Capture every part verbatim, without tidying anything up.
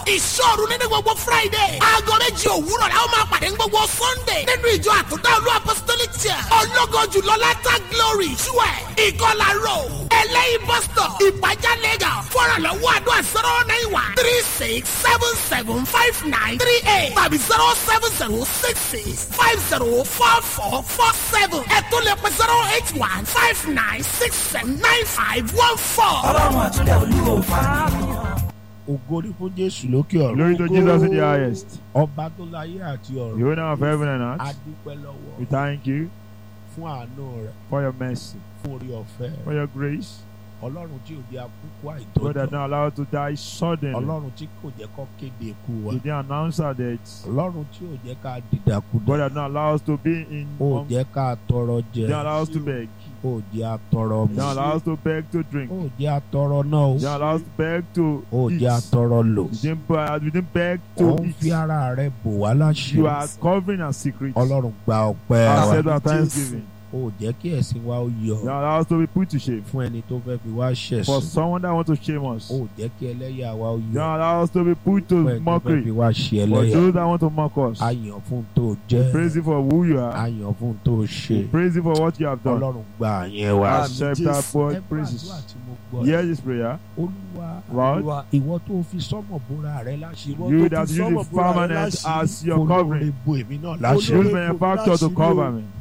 ìṣòro nínú gbogbo Friday. aago méjì òwúrọ̀ la ó máa pàdé ní gbogbo Sunday. nínú ìjọ àtúndá olú apostolic church. ọlọ́gọ́jù lọ́látà glory twelve ìkọlà road. ẹlẹ́yìn bus stop ìpàjá Lagos. fọ́nrànlọ́wọ́ àdúrà zero nine one three six seven seven five nine three eight tàbí zero seven zero six six five zero four four four seven. ẹ tún lè pè zero eight one five nine six seven nine five one four. ọlọ́run àtúndẹ̀ olúwo fàáyàn. Ògo ni fún Jésù lókè ọ̀run. Glory to Jesus in the highest. Ọba tó láyé àti The ọ̀run. owner of heaven and A earth. dúpẹ́ lọ́wọ́ We thank you fún àánú rẹ̀, for your mercy, fún orí ọ̀fẹ́ for rẹ̀. your grace. Ọlọ́run tí ò jẹ́ akúkú God has àìtọ́jọ́. not allowed to die suddenly. Ọlọ́run tí kò jẹ́ kó kéde ikú wa. He didn't announce our death. Ọlọ́run tí ò jẹ́ ká dìdàkudà. God has not allowed us to be in. Ó jẹ́ ká tọrọ He jẹ. didn't allow us to beg. Ó jẹ́ àtọrọ He mu. didn't allow us to beg to drink. Ó jẹ́ àtọrọ náà He didn't o. allow us to beg to Ó eat. jẹ́ àtọrọ lò. We didn't, bu- we didn't beg Ó to ń fi eat. ara rẹ̀ bò wá You are láṣìírí. covering our secrets. Ọlọ́run gba ọpẹ́ wa. Accept our thanksgiving. Ó jẹ́ kí ẹ̀sìn wa ó You yọ allow us to be put to shame. fún ẹni tó fẹ́ fi wá For ṣẹ̀sìn. someone that wants to shame us. Ó jẹ́ kí ẹlẹ́yà wa ó You yọ allow us to be put fún to ẹni tó fẹ́ fi mockery. wá ṣe For ẹlẹ́yà. those that want to mock us. A yàn fún tó jẹ́. Praise you for who you are. A yàn fún tó ṣe. Praise you for what you have done. Ọlọ́run gba àyẹn wa. Accept our Ẹ boy gbọ́ praises. àdúrà tí mo gbọ́. Hear this prayer. Olúwa, Lord, ìwọ tó fi sọ́mọ̀ bóra rẹ láṣìírí. you that use the permanent as your covering. Bo èmi náà Use láṣìírí. benefactor to cover me.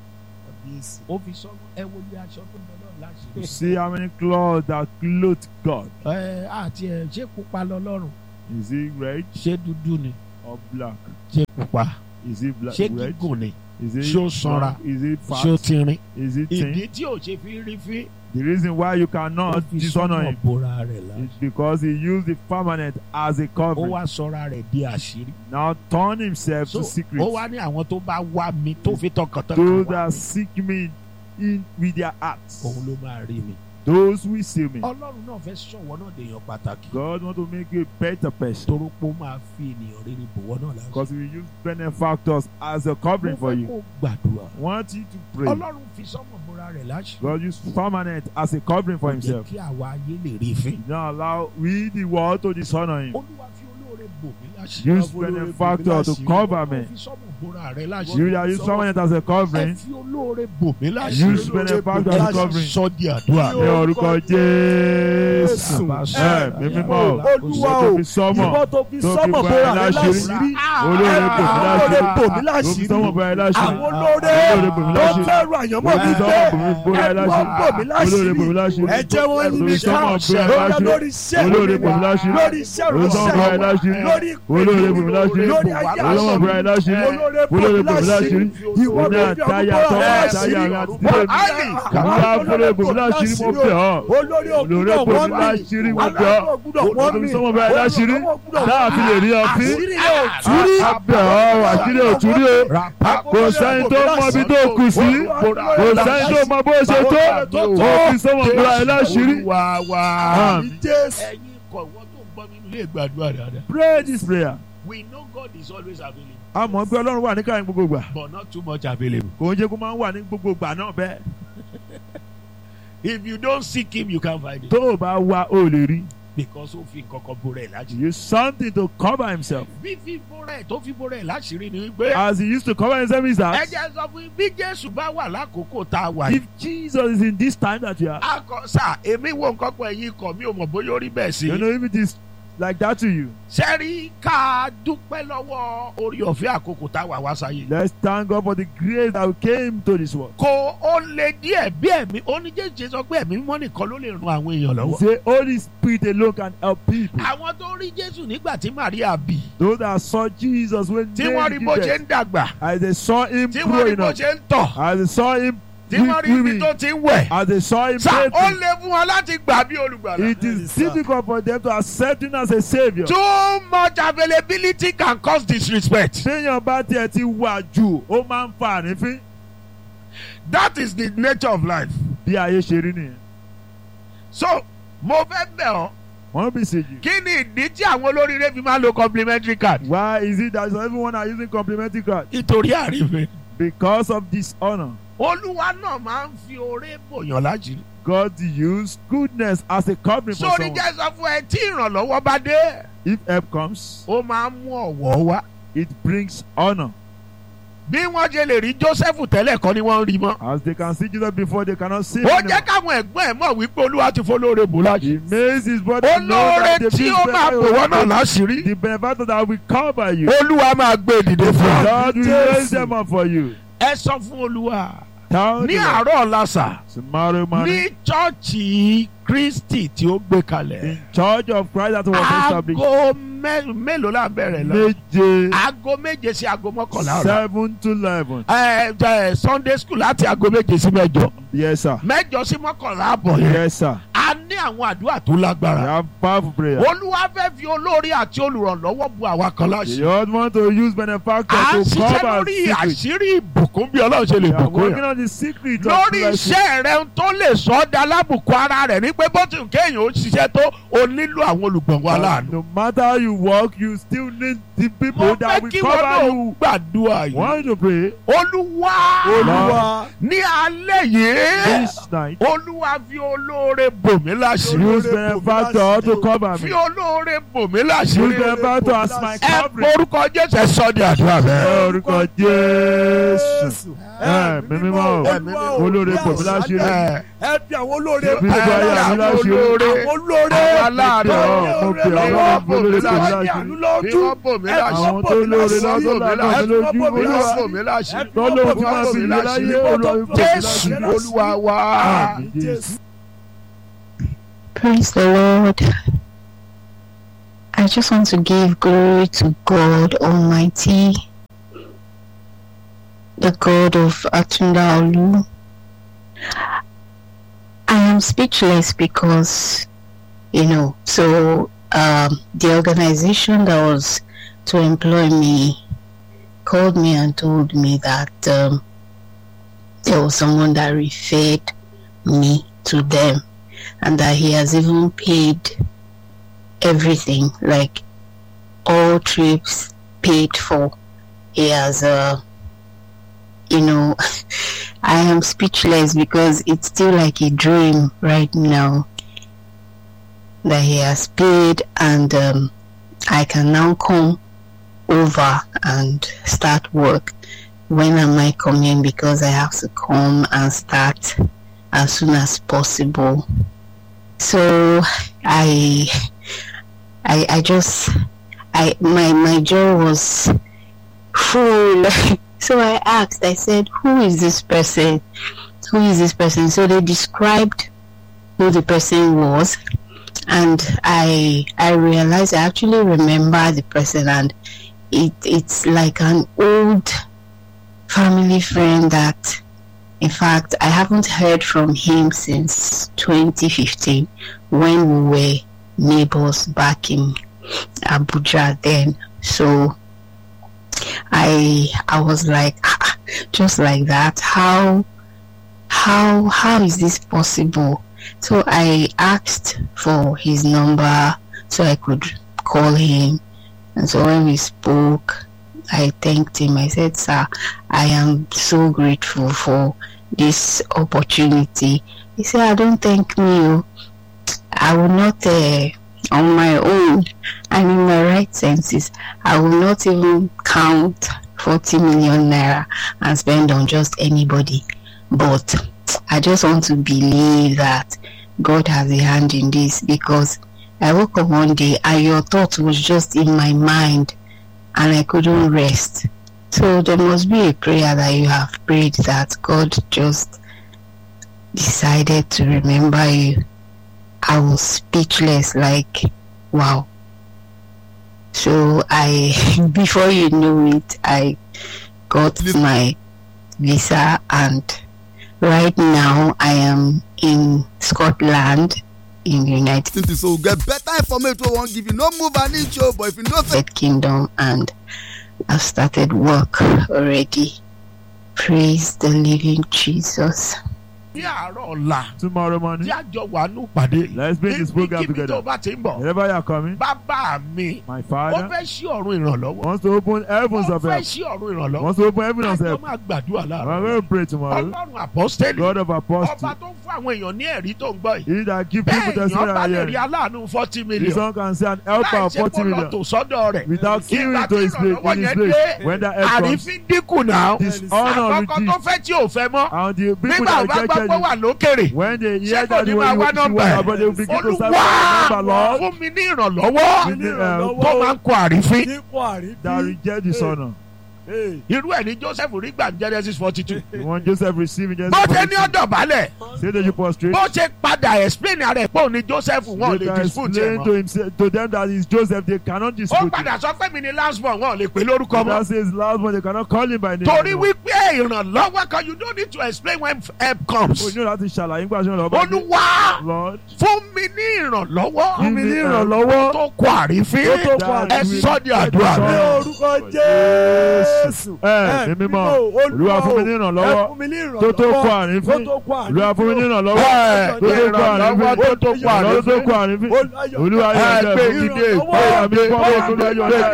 Ó fi sọ́mọ̀ ẹ wo bí aṣọ tó ń bọ̀ náà You láṣìírí. see how many clothes that clothe God. Ẹ àti ẹ̀ ṣé pupa lọ́lọ́run? Is he red Ṣé dúdú ni? or black? Ṣé pupa? Is he black? Ṣé Red? gígùn ni? Is he Ṣó sanra? long? Is he Ṣó fat? tínrín? Is he Ìdí thin? tí ò ṣe fi rí fín. The reason why you Ó cannot fi dishonor sọ́mọ̀ him bóra rẹ̀ is láṣìírí. because he used the permanent as a Ó covering. wá sọ́ra rẹ̀ di àṣírí. Now turn himself So to secrets. ó wá ní àwọn tó bá wá mi tó fi tọkàntọkàn Those wá that seek me in with their hearts. òun ló máa rí mi. Those who see me. Ọlọ́run náà fẹ́ sọ̀wọ́ náà dèèyàn pàtàkì. God want to make you a better person. Torí pé ó máa fi ènìyàn rere bòwọ́ náà láṣìírí. Because we use benefactors as a covering for Mo fẹ́ you. kó gbàdúrà. Want you to pray. Ọlọ́run fi sọ́mọ̀ bóra rẹ̀ láṣìírí. God use permanent as a covering for Kò jẹ́ himself. kí àwa ayé lè rí fín. He don't allow we the world to dishonor him. Olúwa fi olóore bò mí láṣìírí. Use benefactor to cover me. Ọlọ́run fi sọ́mọ̀ bóra rẹ̀ láṣìírí. You that use permanent as a Ẹ covering. fi olóore bò mí láṣìírí. Use benefactor as a covering. Sọ di àdúrà. Ní orúkọ Jésù. Ẹ mímí mọ́. Olúwa o, Tó fi sọ́mọ̀. ìwọ tó fi tó fi sọ́mọ̀ bá bóra ẹ rẹ láṣìírí. láṣìírí. Olóore bò mí Olóore láṣìírí. bò mí Tó fi láṣìírí. sọ́mọ̀ bá ẹ láṣìírí. Àwọn olóore Olóore bò mí tó láṣìírí. fẹ́ràn àyànmọ́ mi Tó gbé fi sọ́mọ̀ bò mí láṣìírí. ẹ̀dùn bò mí Olóore bò mí láṣìírí. láṣìírí. Ẹ jẹ́ wọ́n yí mi Tó fi ká sọ́mọ̀ bò mí lórí láṣìírí. lórí iṣẹ́ Olóore bò mí mi láṣìírí. lórí iṣẹ́ Olóore bò mí ìránṣẹ́ láṣìírí. lórí Olóore bò mí láṣìírí. lórí ayé Olóore àṣọ bò mí láṣìírí. olóore bò Olóore mí bò mí láṣìírí. láṣìírí. Ìwọ Èmi ló fi àtayà ọkọ̀ tọ́ bóra rẹ àtayà láṣìírí. mi àti tẹ́lẹ̀ mi. Áàlì, Olúwa olóore bò mí láṣìírí mo bẹ̀ ọ́. olórí Olóore ògbúdọ̀ bò wọ́n mí mi láṣìírí mo bẹ̀ ọ́. ògbúdọ̀ wọ́n Tó mi fi sọ́mọ̀ bá ẹ láṣìírí. Náà fi lè rí ọ fín. àṣírí rẹ̀ ò túrí. Abẹ́ ọ́ àṣírí òtúrí o. Kò sẹ́ni tó mọ ibi tó kù sí. Kò sẹ́ni tó mọ bó ṣe tó. Ó fi sọ́mọ̀ bá ẹ láṣìírí. wá wá. Amen. Jésù. ẹ̀yin kọ̀ wọ́n tó ń gbọ́ mi nílé gbàdúrà dáadáa. Pray this prayer. We know God is always available, A mọ̀ pé Ọlọ́run wà ní káyìn gbogbo gbà. but not too much available. Kò ń jẹ́ kó máa ń wà ní gbogbo gbà náà bẹ́ẹ̀. If you don't seek him, you can't find him. Tó o bá wá o lè rí. Because ó fi nǹkan kan bóra ẹ̀ láṣìírí. Use something to cover himself. Bí fi bóra ẹ̀ tó fi bóra ẹ̀ láṣìírí ni wípé. As he used to cover himself is Ẹ that jẹ́ sọ fún yín, bí Jésù bá wà lákòókò tá a wà yìí. if Jesus is in this time that you are, Akọ sà, èmi wo nǹkan kan ẹ̀yin kọ̀ mi ò mọ̀ bóyá ó rí bẹ́ẹ̀ sí. you know if it is like that to you, Sẹ́rí ká dúpẹ́ lọ́wọ́ orí ọ̀fẹ́ àkókò tá a wà wá sáyé. let's thank God for the grace that came to this world. Kò ó lé díẹ̀ bí ẹ̀mí ó ní Jésù sọ pé ẹ̀mí mímọ́ nìkan ló lè ran àwọn èèyàn He lọ́wọ́. say Holy Spirit alone can help people. Àwọn tó rí Jésù nígbà tí Màríà bí. Those that saw Jesus when Tí wọ́n rí they bó ṣe did ń dàgbà. as they saw him Tí wọ́n rí growing bó up, ṣe ń tọ̀. as they saw him Tí wọ́n rí ibi swimming, tó ti ń wẹ̀. as they saw him Sà ó bathing, lè fún wọn láti gbà bí olùgbàlà. it is difficult for them to accept him as a savior. Too much availability can cause disrespect. Téèyàn bá tiẹ̀ ti wà jù, ó máa ń fa àrífín. That is the nature of life. Bí ayé ṣe rí nìyẹn. So mo fẹ́ bẹ̀ ọ́. Wọ́n bí ṣèjì. Kí ni ìdí tí àwọn olóríire fi máa ń lo complimentary card? Why is it that everyone are using complimentary card? Nítorí àrífín. Because of dishonor. Olúwa náà máa ń fi oore bòyàn lájì. God used goodness as a covering for Sórí someone. jẹ́ sọ fún ẹ tí ìrànlọ́wọ́ bá dé. If help comes, ó máa ń mú ọ̀wọ̀ wá. it brings honor. bí wọ́n ṣe lè rí Joseph tẹ́lẹ̀ kọ́ ni wọ́n ń rí mọ́. As they can see Jesus before, they cannot see him ó anymore. jẹ́ káwọn ẹ̀gbọ́n ẹ̀ mọ̀ wípé Olúwa ti fọlóore bò láṣìírí. He makes his brother know olóore that the tí ó máa bò wọ́n náà láṣìírí. the benefactor that will cover you. Olúwa máa gbé ìdìde fún ọ. God will raise them up for you. ẹ sọ fún Olúwa Tell ní the Lord, àárọ̀ ọ̀la sà tomorrow morning, ní chọ́ọ̀chì Kristi tí ó gbé kalẹ̀. in Church of Christ that was established. aago mẹ́- mélòó la bẹ̀rẹ̀ lọ. Méje, aago méje sí aago mọ́kànlá ọ̀la. seven to eleven. ẹ ẹ Sunday school láti aago méje sí mẹ́jọ. Yes, sir. mẹ́jọ sí mọ́kànlá àbọ̀ yẹn. Yes, sir. a ní àwọn àdúrà tó We lágbára. have powerful prayer. Olúwa fẹ́ fi olórí àti olùrànlọ́wọ́ bu àwa kan The láṣìírí. Lord want to use benefactor à ń to ṣiṣẹ́ cover lórí secret. àṣírí ìbùkún bí Ọlọ́run ṣe lè We are bùkún working yẹn. on the secret of lórí blessing. iṣẹ́ rẹ tó lè sọ ọ́ da lábùkún ara rẹ̀ ní pé bó ti ń kéèyàn ó ṣiṣẹ́ tó o nílò àwọn olùgbọ̀ngàn aláàánú. No matter how you work, you still need the mo people that fẹ́ will kí wọ́n cover náà you. gbàdúrà yìí. Want to pray Olúwa Olúwa, ní alẹ́ yìí this night. Olúwa fi olóore bò mí láṣìírí. Use benefactor to cover fi me. olóore bò mí Use láṣìírí. benefactor as my ẹ covering. orúkọ Jésù ẹ sọ di àdúrà bẹ́ẹ̀. Orúkọ Jésù. Ẹ̀mí mímọ́. Olóore bò mí láṣìírí. ẹ ẹ fi àwọn olóore Bí gbogbo ayé àmì láṣìírí. àwọn olóore àwọn aláàánú Mo pè ọ́, mo pè ọ́, Olúwa bò mí olóore bò mí láṣìírí. àánú láṣìírí. lójú. Bí wọ́n bò mí Ẹ láṣìírí. Àwọn tó lóore lọ́dún lágbàdo lójú. Bí wọ́n Olúwa. bò mí láṣìírí. Tọ́lọ́ fún máa fi ìlú láyé. Olúwa bò mí Jésù láṣìírí. Olúwa wa. Àmín Jésù. Praise the Lord. I just want to give glory to God Almighty, the God of Atunda Olu. I am speechless because, you know, so um, the organization that was to employ me called me and told me that um, there was someone that referred me to them, and that he has even paid everything, like all trips paid for. He has, uh, you know, I am speechless because it's still like a dream right now that he has paid, and um, I can now come over and start work. When am I coming? Because I have to come and start as soon as possible. So I, I, I just, I my my jaw was full. So I asked. I said, "Who is this person? Who is this person?" So they described who the person was, and I I realized I actually remember the person, and it it's like an old family friend that. In fact, I haven't heard from him since twenty fifteen when we were neighbors back in Abuja then. So I I was like, ah, just like that, how how how is this possible? So I asked for his number so I could call him. And so when we spoke, I thanked him. I said, "Sir, I am so grateful for this opportunity." He said, "I don't thank me. I will not, uh, on my own and in my right senses, I will not even count forty million naira and spend on just anybody. But I just want to believe that God has a hand in this, because I woke up one day and your thought was just in my mind and I couldn't rest. So there must be a prayer that you have prayed that God just decided to remember you." I was speechless, like, wow. So I, before you know it, I got my visa, and right now I am in Scotland, in the United So we'll get better information. We won't give you no move an inch, but if you know say Kingdom, and I've started work already. Praise the living Jesus. ní àárọ̀ ọ̀la Tomorrow morning, tí àjọ wà ní ìpàdé. let's bring this program Níbikíbi tó together. bá ti ń bọ̀. Wherever you are coming, Bàbá mi my ó father fẹ́ ṣí ọ̀run ìrànlọ́wọ́. wants to open heavens ó of fẹ́ help. ṣí ọ̀run ìrànlọ́wọ́. Wants to open heaven of àjọ help. máa gbàdúrà I'm láàárọ̀. going to pray tomorrow. Ọlọ́run àpọ́stẹ́lì God of ọba apostles, tó ń fún fún àwọn èèyàn ní ẹ̀rí tó ń gbọ́ yìí. He that give people bẹ́ẹ̀ testimony èèyàn bá and lè rí hearing. aláàánú forty The million. son can say an helper láì of ṣe forty kó lọ million tò sọ́dọ̀ rẹ̀. without giving ìgbà it to tí his place ìrànlọ́wọ́ in his yẹn place dé when that help comes. àrífín dínkù náà. Dishonor àkọ́kọ́ tó reduced. fẹ́ tí ò fẹ́ mọ́. And the people nígbà that bá gbọ́ rejected pé wà you, lókèrè. when they ṣé hear kò that ní you máa wá were nọ́mbà but they will begin to start Olúwa number Lord fún mi ní ìrànlọ́wọ́ with the help tó máa ń kọ àrífín. Nípò àrífín. that reject dishonor. Hey. irú ẹ̀ ní Joseph rí gbà ní Genesis forty two. When Joseph received in bó Genesis ṣe ní ọ̀dọ̀ balẹ̀ say that you prostrate. bó ṣe padà explain ara ẹ̀ pé òun ni Joseph wọn ò They lè can dispute ẹ̀ explain to mọ́. himself to them that is Joseph. They cannot ó dispute it. padà sọ pé mi ni last born wọn ò lè pè lórúkọ mọ́. That says last one they cannot call him by name. torí anymore. wípé ìrànlọ́wọ́ kan you don't need to explain when help O comes. ní láti ṣàlàyé nígbà tí wọ́n lọ bá dé. Olúwa Lord fún mi ní ìrànlọ́wọ́ Fún mi ní ìrànlọ́wọ́ tó kọ àrífín tó kọ ẹ àrífín. sọ di àdúrà Ní rẹ. orúkọ Jésù. ẹ ní mímọ́ Olúwa fún mi ní ìrànlọ́wọ́ Ẹ fún mi ní ìrànlọ́wọ́. tó tó kọ àrífín. Tó tó kọ àrífín. Olúwa fún mi ní ìrànlọ́wọ́ Ẹ, tó tó kọ ìrànlọ́wọ́ àrífín. tó tó kọ Ìrànlọ́wọ́ tó àrífín. kọ àrífín. Olúwa Olúwa ẹ yóò gbé dẹ̀ dìde fún mi. Olúwa mi fọ́ mi Olúwa yóò dẹ̀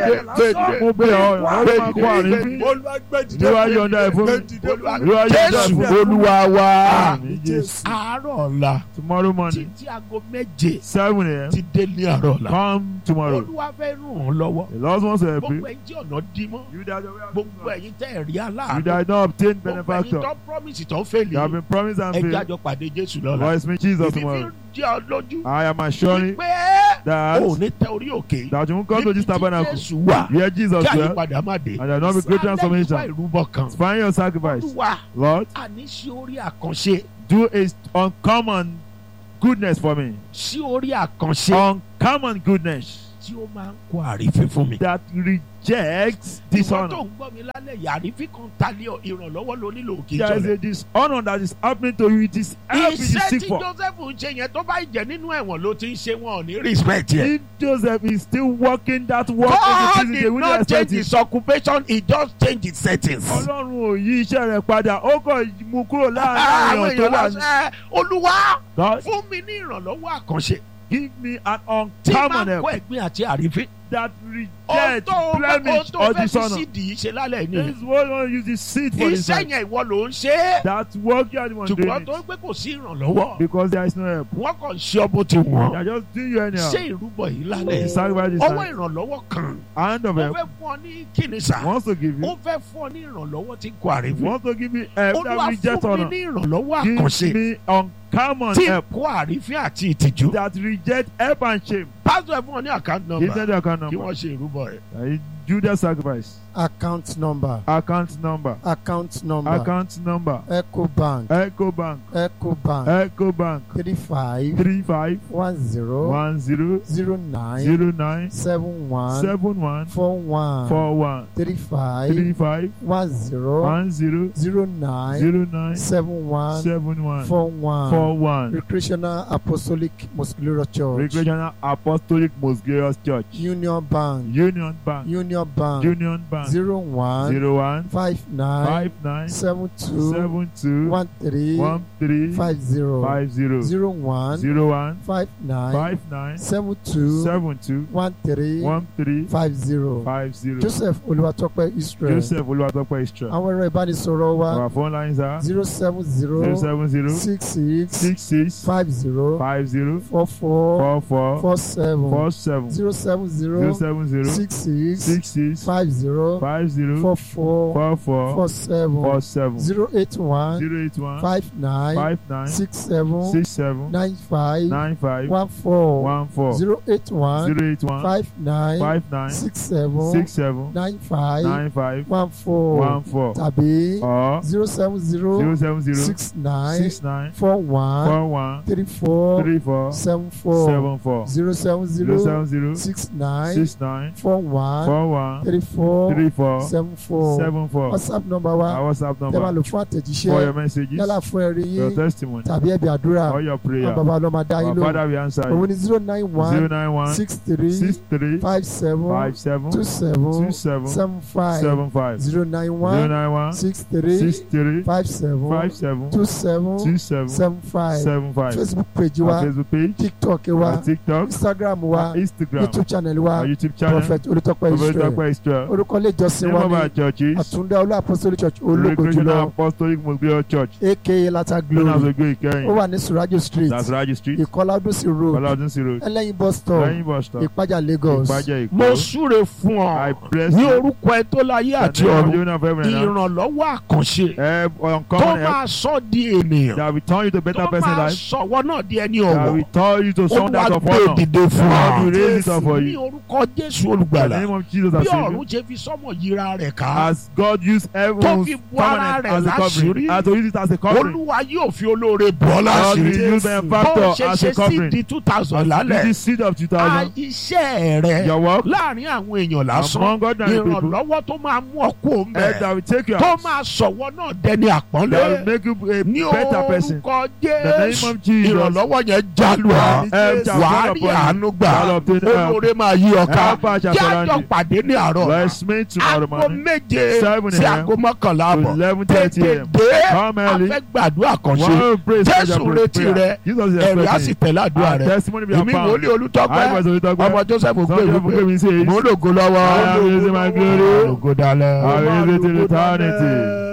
mo bẹ̀ ọ́ Olúwa máa kọ àrífín. Olúwa gbé dìde. Olúwa yóò dẹ̀ fún mi. Olúwa yóò dẹ̀ Jésù fún mi. Olúwa wa. Àmín Jésù. àárọ̀ ọ̀la Tomorrow morning títí aago méje seven a.m. ti dé ní àárọ̀ ọ̀la. come tomorrow. Olúwa fẹ́ ràn án lọ́wọ́. The Lord wants to help gbogbo you. ẹ̀yin tí ọ̀nà dí mọ́. You that you gbogbo ẹ̀yin tẹ́ ẹ̀ rí you aláàánú. that not obtain gbogbo ẹ̀yin benefactor. tó promise tó fèlè. You have been promised and ẹ failed. jájọ pàdé Jésù lọ́la. Voice me Jesus Ìbí fi tomorrow. ń jẹ́ ọ lójú. I am assuring pé that o ò ní tẹ orí òkè. that you won't come to this Níbi tí tabernacle Jésù wà. where Jesus kí dwelt àyípadà má dé. and there will not be great Alẹ́ ìwà transformation. ìrúbọ kan. Find your sacrifice. Olúwa Lord, àní sí orí àkànṣe. do a uncommon goodness for me. sí orí àkànṣe. Uncommon goodness tí ó máa ń kó àrífín fún mi. that rejects ìwọ tó dishonor. ń gbọ́ mi lálẹ́ yìí àrífín kan ta lé ọ, ìrànlọ́wọ́ ló nílò òkè There is jọ̀lẹ̀. a dishonor that is happening to you. It is help you iṣẹ́ seek tí for. Joseph ń ṣe yẹn tó bá jẹ́ nínú ẹ̀wọ̀n ló ti ń ṣe wọn ò ní respect yẹn. If Joseph is still working that work God in the prison, they did will not not expect change it. his occupation, he just changed his settings. Ọlọ́run ò yí iṣẹ́ rẹ̀ padà, ó kàn mú kúrò láàárín àwọn èèyàn tó èèyàn wà lọ ní. sẹ́ Olúwa God, fún mi ní ìrànlọ́wọ́ àkànṣe give me an tí máa uncommon ń help kó ẹ̀gbin àti àrífín. that ohun rejects tó ohun blemish tó or fẹ́ fi dishonor. sídìí ṣe lálẹ́ This nìyẹn. is what one use the seed for this iṣẹ́ time. yẹn ìwọ ló ń ṣe é. That work you are the one doing ṣùgbọ́n it. tó ń pé kò sí ìrànlọ́wọ́. Because there is no help. wọ́n kàn ṣe ọ bó ti They wọ́n. are just doing you anyhow. ṣé ìrúbọ yìí The lálẹ́. sacrifice is ọwọ́ time. ìrànlọ́wọ́ kan. Hand of ó help fẹ́ fún ọ ní kíni sà. wants to give ó you. fẹ́ fún ọ ní ìrànlọ́wọ́ tí kò àrífín. Wants to give me help Olúwa that rejects fún mi honor. ní ìrànlọ́wọ́ Give àkànṣe me uncommon tí help kò àrífín àti ìtìjú. that reject help and shame. pásítọ̀ ẹ̀ fún ọ ní àkáǹtì Give them nọ́mbà the account kí number. wọ́n ṣe ìrúbọ rẹ̀. I do the sacrifice. account number Account number. account number Account number. Ecobank Ecobank. Ecobank Ecobank. three five Three five one zero one zero zero nine zero nine seven one seven one four one four one three five three five one zero one zero zero nine zero nine seven one seven one four one four one. Recreational Apostolic Muscular Church Recreational Apostolic Mosgarius Church. Union Bank Union Bank. Union Bank Union Bank. zero one Zero one five nine five nine seven two seven two one three one three five zero five zero zero one zero one five nine five nine seven two seven two one three one three five zero five zero. Joseph Olúwatópẹ́ Israel Joseph Olúwatópẹ́ Israel. àwọn ẹ̀rọ ìbánisọ̀rọ̀ wa Our phone lines are zero seven zero zero seven zero six six six six five zero five zero four four four four four seven four seven zero seven zero zero seven zero six six six six five zero five zero four four four four four seven four seven zero eight one zero eight one five nine five nine six seven six seven nine five nine five one four one four zero eight one zero eight one five nine five nine six seven six seven nine five nine five one four one four tàbí or zero seven zero zero seven zero six nine six nine four one four one three four three four seven four seven four zero seven zero zero seven zero six nine six nine four one four one three four three four seven four seven four. whatsapp number wa Our WhatsApp tẹ́ bá lò number fún for àtẹ̀jíṣẹ́ your messages, yálà fún ẹ̀rí your yín testimony, tàbí ẹ̀bí àdúrà or your prayer. àwọn bàbá ọlọ́mọ dá yín Our lóhùn Father, we answer òun you. ni zero nine Zero one nine one six three six three five seven five seven two seven two seven seven five seven five. zero nine Zero one nine one six three six three five seven five seven two seven two seven seven five seven five. facebook page Our wa Facebook page, tiktok wa our TikTok, instagram wa our Instagram, youtube channel wa our YouTube channel. prophet Olútópẹ́ Prophet Israel pẹpẹ Israel. orúkọ ilé ìjọsìn Name of wa our ní churches. Àtúndá Olú Apostolic Church ológo Recreational jùlọ Apostolic Mosque Church. aka Lata Known as Glory Ogo Ìkẹyìn. ó wà ní Surajo Street That's Raji Street. Ìkọlá Ọdúnsì Road Ọlọ́dúnsí Road. Ẹlẹ́yin bus stop Lẹ́yìn bus stop. Ìpájà Lagos. Ìpàjẹ́ mo Èkó. súre fún I ọ bless ní you. orúkọ ẹ tó láyé àti The name of ọ̀run the owner of heaven and earth. ìrànlọ́wọ́ àkànṣe Help, tó uncommon help máa sọ di ènìyàn that will turn you to a better tó person in máa life. sọ̀wọ́ náà di ẹni That ọ̀wọ̀ will turn you to someone Olúwa that of gbé honor. dìde fún God will ọ raise it up for ní you. orúkọ Jésù In the olùgbàlà name of Jesus bí as Savior. ọ̀run ṣe fi sọ́mọ̀ yíra rẹ̀ ká As God used tó everyone's fi bu ara covenant rẹ̀ as a covering. láṣìírí As to use it as a covering. Olúwa yóò fi olóore bọ́ God will láṣìírí use the bó factor ṣe as ṣe a sí covering. di two thousand This lálẹ́ is seed of two a thousand. iṣẹ́ rẹ̀ Your work láàrin àwọn èèyàn lásán among ordinary people. ìrànlọ́wọ́ tó máa mú ọkọ̀ ń Help bẹ̀ that will take you tó out. máa sọ̀wọ́ náà dẹni That will àpọ́nlé make you a ní better person. orúkọ In the name Jésù of Jesus. ìrànlọ́wọ́ yẹn jálù ọ́ Help shall wàá fall rí upon you. àánú gbà Shall obtain help. olóore máa yí ọ ká Help shall surround jájọ you. pàdé ní àárọ̀ Let's meet tomorrow aago morning. méje seven sí a m aago mọ́kànlá àbọ̀ eleven thirty tètè a m dé Come early. afẹ́ gbàdúrà kan ṣe One praise Jésù special retí prayer. rẹ Jesus is ẹ̀rí á sì expecting. tẹ̀lé àdúrà Our rẹ testimony be èmi abound. wòlíì Olútọ́pẹ́ I was Olutọpẹ. ọmọ Joseph gbé Some people ìwé give me say, mò ń lògo lọ́wọ́ I am using my glory. ògo dalẹ̀. I will use it in eternity.